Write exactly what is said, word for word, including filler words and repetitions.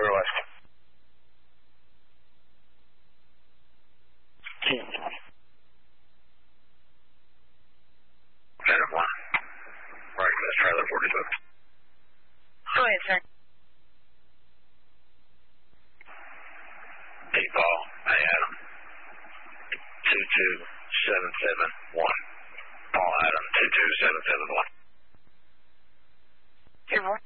clear west. Center one. Right, let's trailer forty-two. Go ahead, sir. Hey, Paul. Hey, Adam. two two seven seven one. Paul Adam, two two seven seven one. Your voice.